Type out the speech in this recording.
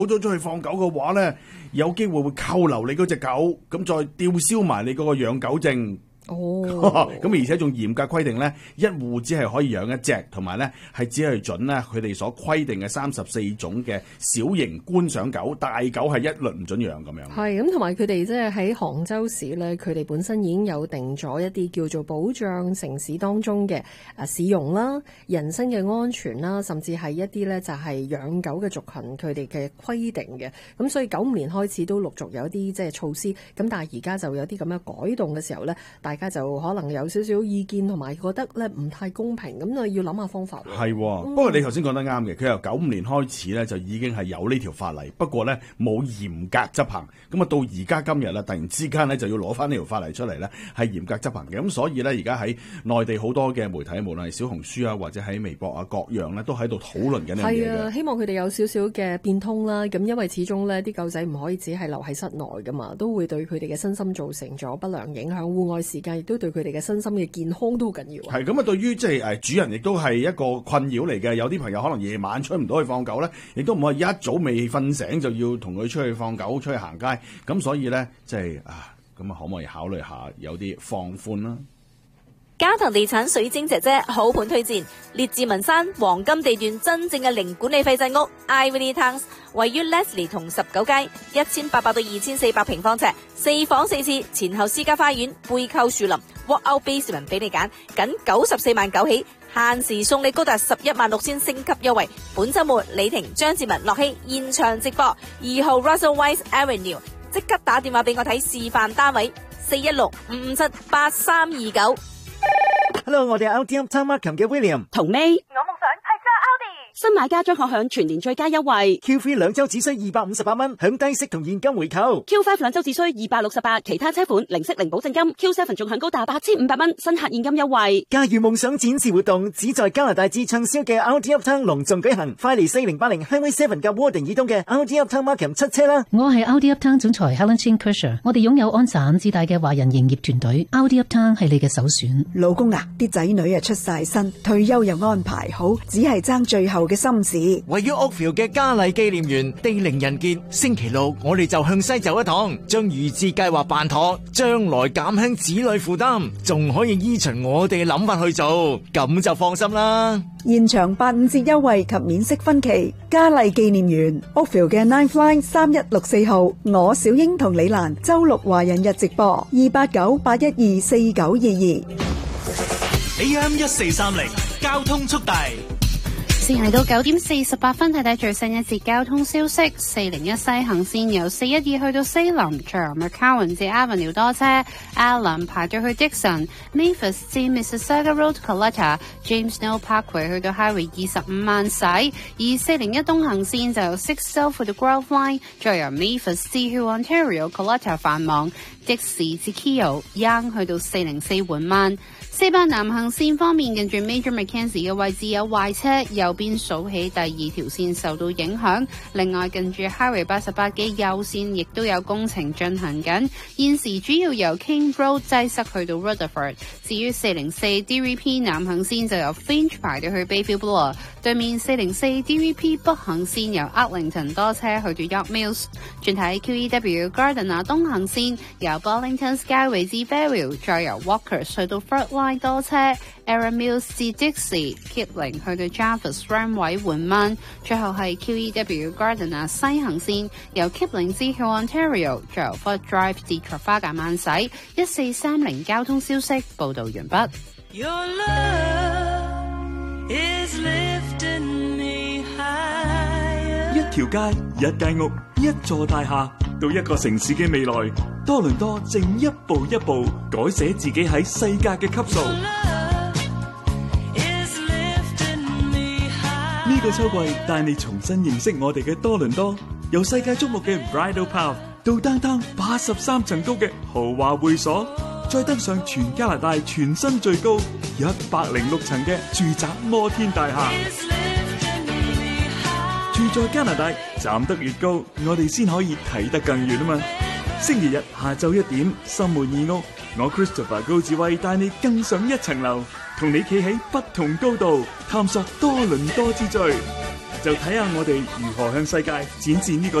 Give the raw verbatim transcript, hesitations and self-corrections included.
好咗出去放狗嘅話咧，有機會會扣留你嗰隻狗，咁再吊銷埋你嗰個養狗證。 哦， 咁而且仲嚴格規定咧，一戶只係可以養一隻，同埋咧係只係準咧佢哋所規定嘅三十四種嘅小型觀賞狗，大狗係一律唔準養咁樣。 係咁，同埋佢哋即係喺杭州市咧，佢哋本身已經有定咗一啲叫做保障城市當中嘅誒市容啦、人身嘅安全啦，甚至係一啲咧就係養狗嘅族群佢哋嘅規定嘅。咁所以九五年開始都陸續有一啲即係措施，咁但係而家就有啲咁樣改動嘅時候咧，大家就可能有少少意見，同埋覺得咧唔太公平，咁就要諗下方法。 係、哦，嗯、不過你頭先講得啱嘅，佢由九五年開始咧就已經係有呢條法例，不過咧冇嚴格執行。咁啊到而家今日啦，突然之間咧就要攞翻呢條法例出嚟咧，係嚴格執行嘅。咁所以咧而家喺內地好多嘅媒體，無論係小紅書啊或者喺微博啊各樣咧，都喺度討論緊呢樣嘢嘅。係啊， 希望佢哋有少少嘅變通啦。咁因為始終咧啲狗仔唔可以只係留喺室內噶嘛，都會對佢哋嘅身心造成咗不良影響。戶外時間亦都對佢哋嘅身心嘅健康都好緊要。 係咁啊，對於即係誒主人亦都係一個困擾嚟嘅。有啲朋友可能夜晚出唔到去放狗咧，亦都唔可以一早未瞓醒就要同佢出去放狗、出去行街。咁所以咧，即係啊，咁啊，可唔可以考慮下有啲放寬啦？ 嘉騰地產水晶姐姐好盤推薦，列治文山黃金地段真正嘅零管理費制屋 Ivory Towns， 位於 Leslie 同十九街，一千八百到二千四百平方尺，四房四廁，前後私家花園，背靠樹林 ，walk out basement 俾你揀，僅九十四萬九起，限時送你高達十一萬六千升級優惠。本周末李婷、張志文、樂希現場直播，二號 Russell Weiss Avenue， 即刻打電話俾我睇示範單位，四一六五五七八三二九。 Hello， 我哋係 Audi Uptown Markham 嘅 William 同你。我夢想係揸 Audi，新買家將可享全年最佳優惠。 Q 三 兩周只需二百五十八蚊，享低息同現金回購。 Q 五 兩周只需二百六十八，其他車款零息零保證金。Q 七仲享高達八千五百蚊新客現金優惠。 駕馭夢想展示活動只在加拿大至暢銷嘅 Audi Uptown 隆重舉行，快嚟四零八零 Highway Seven 嘅 Warden 以東嘅 Audi Uptown Markham 七車啦！ 我係 Audi Uptown 總裁 Helen Chin Kersher， 我哋擁有安省自大嘅華人營業團隊 ，Audi Uptown 係你嘅首選。 老公啊，啲仔女啊出晒身，退休又安排好，只係爭最後嘅心事。 位於 Oakville 嘅嘉麗紀念園地靈人傑，星期六我哋就向西走一趟，將預置計劃辦妥，將來減輕子女負擔，仲可以依循我哋嘅諗法去做，咁就放心啦。 現場八五折優惠及免息分期，嘉麗紀念園 Oakville 嘅 Nine Fly 三一六四號，我小英同李蘭周六華人日直播二八九八一二四九二二。 A M 一四三零交通速遞。 先嚟到九點四十八分，睇睇最新一節交通消息。四零一西行線由四一二去到西林，隨由 McCowan 至 Avenue 多車 ，Allen 排隊去 Dixon，Mavis 至 Mississauga Road Coletta，James Snow Parkway 去到 Highway 二十五慢駛。而四零一東行線就由 Sixth 去到 Grove Line， 再由 Mavis 至去 Ontario Coletta 繁忙，的士至 Keele，Young 去到四零四緩慢。四八南行線方面，近住 Major Mackenzie 嘅位置有壞車，右邊數起第二條線受到影響。另外，近住 Highway 八十八嘅右線亦都有工程進行緊，現時主要由 King Road 擠塞去到 Rutherford。至於四零四 D V P 南行線就由 Finch 排到去 Bayview Bloor， 對面四零四 D V P 北行線由 Arlington 多車去到 York Mills。轉睇 Q E W Gardiner 東行線由 Burlington Skyway 至 Fairview， 再由 Walker 去到 Fort Line多車 ，Erin Mills 至 Dixie，Kipling 去到 Jarvis Runway 緩慢，最後係 Q E W Gardiner 西行線由 Kipling 至去 Ontario， 再由 Fort Drive 至 Trafalgar 慢駛。一四三零交通消息報道完畢。 Your love is lifting me higher。 一條街，一間屋，一座大廈，到一個城市嘅未來，多倫多正一步一步改寫自己喺世界嘅級數。呢個秋季帶你重新認識我哋嘅多倫多，由世界矚目嘅 Bridal Path 到單單八十三層高嘅豪華會所，再登上全加拿大全新最高一百零六層嘅住宅摩天大廈。住在加拿大，站得越高，我哋先可以睇得更遠啊嘛！星期日下晝一點，心滿意屋，我 Christopher 高志威帶你更上一層樓，同你企喺不同高度，探索多倫多之最。 就睇下我哋如何向世界展示呢個